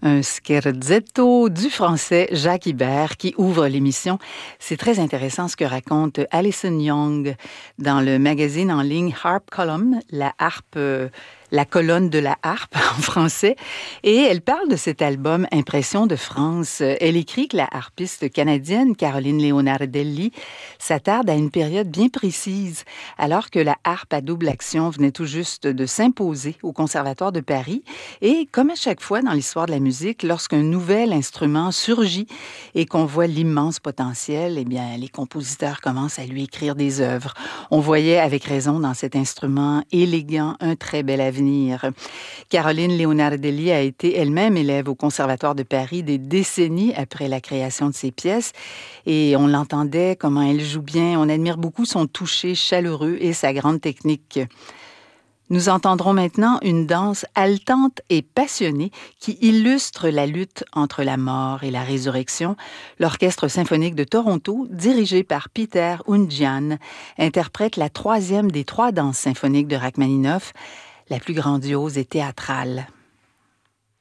Un scherzetto du français Jacques Ibert qui ouvre l'émission. C'est très intéressant ce que raconte Alison Young dans le magazine en ligne Harp Column, la harpe, la colonne de la harpe en français. Et elle parle de cet album Impressions de France. Elle écrit que la harpiste canadienne Caroline Leonardelli s'attarde à une période bien précise, alors que la harpe à double action venait tout juste de s'imposer au Conservatoire de Paris. Et comme à chaque fois dans l'histoire de la musique, lorsqu'un nouvel instrument surgit et qu'on voit l'immense potentiel, eh bien, les compositeurs commencent à lui écrire des œuvres. On voyait avec raison dans cet instrument élégant un très bel avenir. Caroline Leonardelli a été elle-même élève au Conservatoire de Paris des décennies après la création de ses pièces et on l'entendait comment elle joue bien. On admire beaucoup son toucher chaleureux et sa grande technique. Nous entendrons maintenant une danse haletante et passionnée qui illustre la lutte entre la mort et la résurrection. L'Orchestre symphonique de Toronto, dirigé par Peter Oundjian, interprète la troisième des 3 danses symphoniques de Rachmaninoff, la plus grandiose et théâtrale.